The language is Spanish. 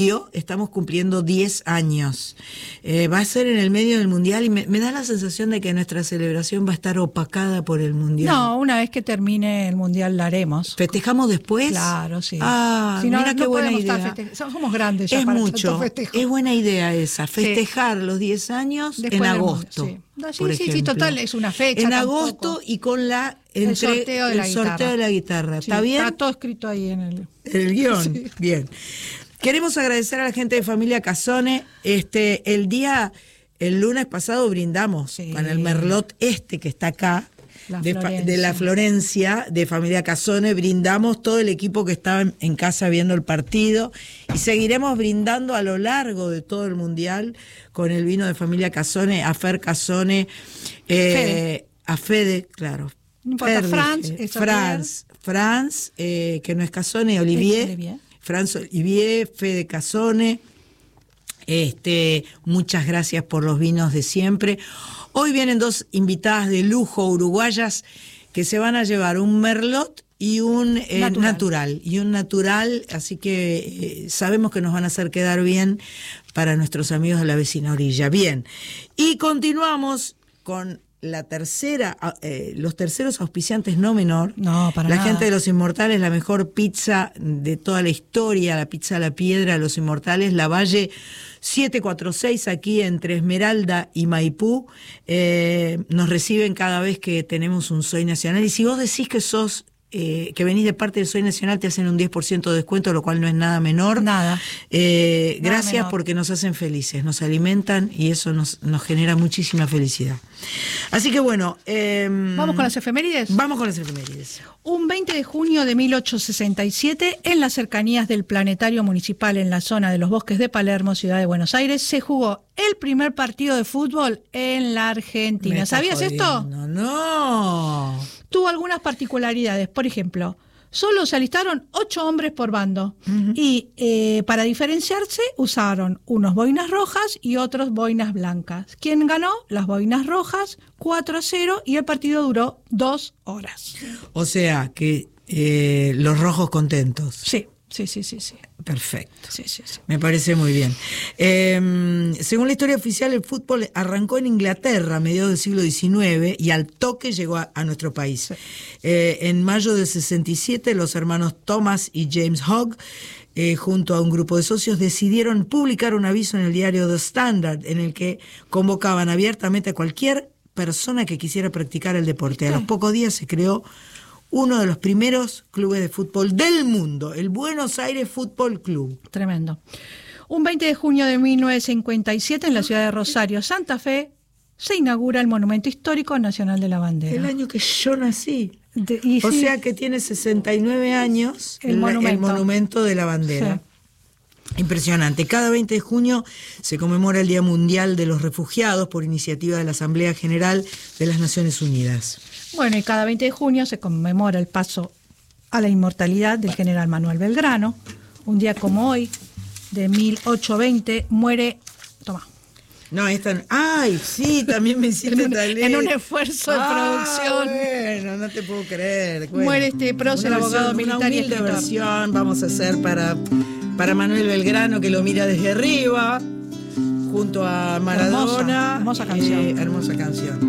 Estamos cumpliendo 10 años. Va a ser en el medio del Mundial y me da la sensación de que nuestra celebración va a estar opacada por el Mundial. No, una vez que termine el Mundial la haremos. ¿Festejamos después? Claro, sí. Si no, mira qué buena idea. Somos grandes ya es para mucho. tanto festejo. Es buena idea esa, festejar los 10 años después en agosto. Sí, total, es una fecha. En agosto y con el sorteo de la guitarra. ¿Está bien? Está todo escrito ahí en el guión. Sí. Bien. Queremos agradecer a la gente de Familia Casone. El lunes pasado brindamos con el Merlot que está acá, de la Florencia, de Familia Casone. Brindamos todo el equipo que estaba en casa viendo el partido y seguiremos brindando a lo largo de todo el Mundial con el vino de Familia Casone, a Fer Casone, a Fede, claro. No importa, Franz, que no es Casone, Olivier. Franz Olivier, Fede Casone, muchas gracias por los vinos de siempre. Hoy vienen dos invitadas de lujo uruguayas que se van a llevar un Merlot y un natural, así que sabemos que nos van a hacer quedar bien para nuestros amigos de la vecina orilla. Bien, y continuamos con la tercera, los terceros auspiciantes no menor. No, para la nada. Gente de Los Inmortales, la mejor pizza de toda la historia, la pizza a la piedra de Los Inmortales, La Valle 746, aquí entre Esmeralda y Maipú. Nos reciben cada vez que tenemos un Soy Nacional, y si vos decís que sos que venís de parte de Soy Nacional, te hacen un 10% de descuento, lo cual no es nada menor. Nada. Gracias menor. Porque nos hacen felices, nos alimentan y eso nos genera muchísima felicidad. Así que bueno. ¿Vamos con las efemérides? Vamos con las efemérides. Un 20 de junio de 1867, en las cercanías del Planetario Municipal en la zona de los Bosques de Palermo, ciudad de Buenos Aires, se jugó el primer partido de fútbol en la Argentina. ¿Sabías esto? No. Tuvo algunas particularidades. Por ejemplo, solo se alistaron 8 hombres por bando. Uh-huh. Y para diferenciarse usaron unos boinas rojas y otros boinas blancas. ¿Quién ganó? Las boinas rojas, 4-0, y el partido duró 2 horas. O sea que los rojos contentos. Sí. Perfecto. Sí. Me parece muy bien. Según la historia oficial, el fútbol arrancó en Inglaterra a mediados del siglo XIX y al toque llegó a nuestro país. Sí. En mayo del 67, los hermanos Thomas y James Hogg, junto a un grupo de socios, decidieron publicar un aviso en el diario The Standard en el que convocaban abiertamente a cualquier persona que quisiera practicar el deporte. A los pocos días se creó uno de los primeros clubes de fútbol del mundo, el Buenos Aires Fútbol Club. Tremendo. Un 20 de junio de 1957, en la ciudad de Rosario, Santa Fe, se inaugura el Monumento Histórico Nacional de la Bandera. El año que yo nací. O sea que tiene 69 años el Monumento de la Bandera. Sí. Impresionante. Cada 20 de junio se conmemora el Día Mundial de los Refugiados por iniciativa de la Asamblea General de las Naciones Unidas. Bueno, y cada 20 de junio se conmemora el paso a la inmortalidad del general Manuel Belgrano. Un día como hoy, de 1820, muere... Toma. No, esta no. ¡Ay, sí! También me hiciste en un esfuerzo de producción. Bueno, no te puedo creer. Bueno, muere prócer, abogado militar. Una humilde versión vamos a hacer para Manuel Belgrano, que lo mira desde arriba, junto a Maradona. Hermosa canción. Hermosa canción.